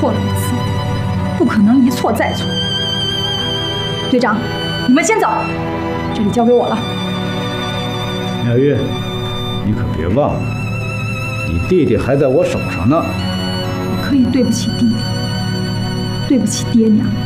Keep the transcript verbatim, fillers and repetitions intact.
错了一次，不可能一错再错。队长，你们先走，这里交给我了。 妙玉，你可别忘了，你弟弟还在我手上呢。 我可以对不起弟弟，对不起爹娘。